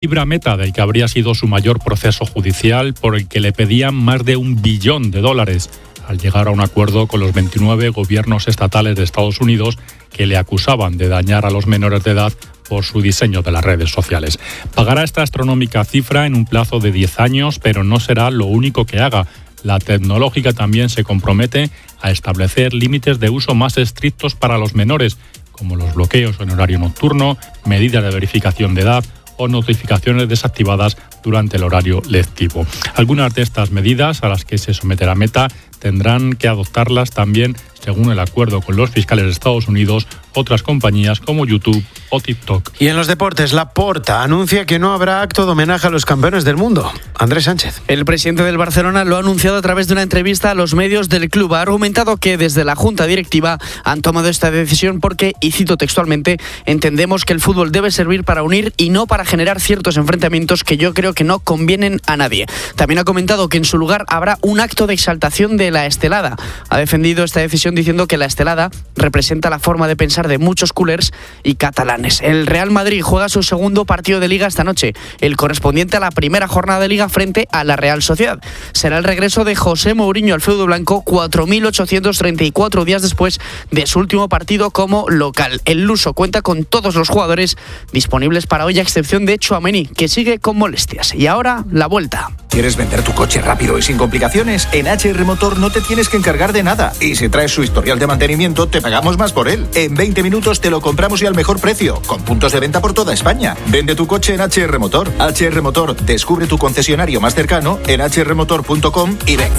Meta, del que habría sido su mayor proceso judicial, por el que le pedían más de $1 billón, al llegar a un acuerdo con los 29 gobiernos estatales de Estados Unidos que le acusaban de dañar a los menores de edad por su diseño de las redes sociales. Pagará esta astronómica cifra en un plazo de 10 años, pero no será lo único que haga. La tecnológica también se compromete a establecer límites de uso más estrictos para los menores, como los bloqueos en horario nocturno, medidas de verificación de edad o notificaciones desactivadas durante el horario lectivo. Algunas de estas medidas a las que se someterá Meta tendrán que adoptarlas también, según el acuerdo con los fiscales de Estados Unidos, otras compañías como YouTube o TikTok. Y en los deportes, Laporta anuncia que no habrá acto de homenaje a los campeones del mundo. Andrés Sánchez. El presidente del Barcelona lo ha anunciado a través de una entrevista a los medios del club. Ha argumentado que desde la junta directiva han tomado esta decisión porque, y cito textualmente, entendemos que el fútbol debe servir para unir y no para generar ciertos enfrentamientos que yo creo que no convienen a nadie. También ha comentado que en su lugar habrá un acto de exaltación de la estelada. Ha defendido esta decisión diciendo que la estelada representa la forma de pensar de muchos culers y catalanes. El Real Madrid juega su segundo partido de Liga esta noche, el correspondiente a la primera jornada de Liga frente a la Real Sociedad. Será el regreso de José Mourinho al feudo blanco 4.834 días después de su último partido como local. El luso cuenta con todos los jugadores disponibles para hoy, a excepción de Tchouaméni, que sigue con molestias. Y ahora, la vuelta. ¿Quieres vender tu coche rápido y sin complicaciones? En HR Motor no te tienes que encargar de nada. Y si traes su historial de mantenimiento, te pagamos más por él. En 20 minutos te lo compramos y al mejor precio, con puntos de venta por toda España. Vende tu coche en HR Motor. HR Motor, descubre tu concesionario más cercano en hrmotor.com y ven.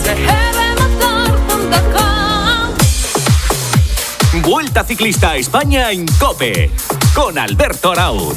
Vuelta Ciclista a España en COPE, con Alberto Arauz.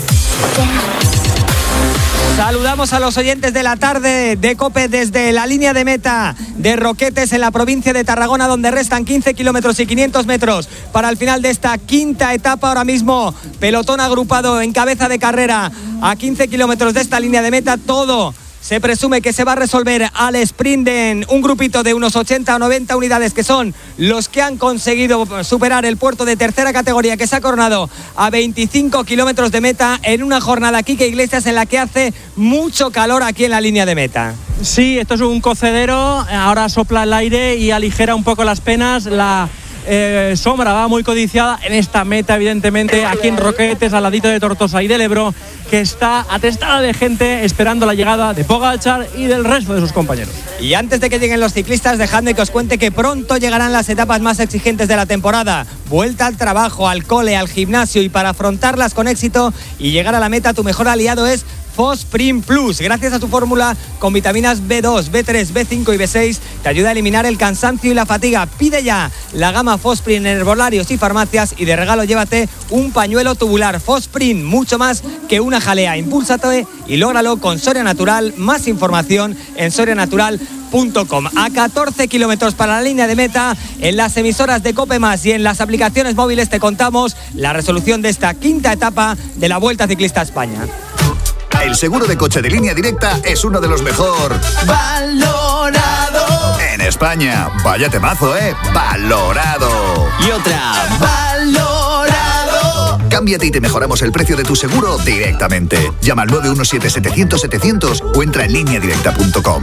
Saludamos a los oyentes de la tarde de COPE desde la línea de meta de Roquetes, en la provincia de Tarragona, donde restan 15 kilómetros y 500 metros para el final de esta quinta etapa. Ahora mismo, pelotón agrupado en cabeza de carrera a 15 kilómetros de esta línea de meta. Todo se presume que se va a resolver al sprint en un grupito de unos 80 o 90 unidades, que son los que han conseguido superar el puerto de tercera categoría, que se ha coronado a 25 kilómetros de meta en una jornada, Quique Iglesias, en la que hace mucho calor aquí en la línea de meta. Sí, esto es un cocedero, ahora sopla el aire y aligera un poco las penas. La sombra va muy codiciada en esta meta, evidentemente, aquí en Roquetes, al ladito de Tortosa y del Ebro, que está atestada de gente esperando la llegada de Pogačar y del resto de sus compañeros. Y antes de que lleguen los ciclistas, dejadme que os cuente que pronto llegarán las etapas más exigentes de la temporada. Vuelta al trabajo, al cole, al gimnasio, y para afrontarlas con éxito y llegar a la meta, tu mejor aliado es Fosprin Plus. Gracias a su fórmula con vitaminas B2, B3, B5 y B6, te ayuda a eliminar el cansancio y la fatiga. Pide ya la gama Fosprin en herbolarios y farmacias, y de regalo llévate un pañuelo tubular. Fosprin, mucho más que una jalea. Impúlsate y lógralo con Soria Natural. Más información en sorianatural.com. A 14 kilómetros para la línea de meta, en las emisoras de COPE Más y en las aplicaciones móviles te contamos la resolución de esta quinta etapa de la Vuelta Ciclista a España. El seguro de coche de Línea Directa es uno de los mejor valorado en España. Vaya temazo, valorado. Y otra, valorado. Cámbiate y te mejoramos el precio de tu seguro directamente. Llama al 917-700-700 o entra en lineadirecta.com.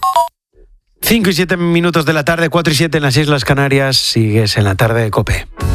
5 y 7 minutos de la tarde, 4 y 7 en las Islas Canarias. Sigues en la tarde de COPE.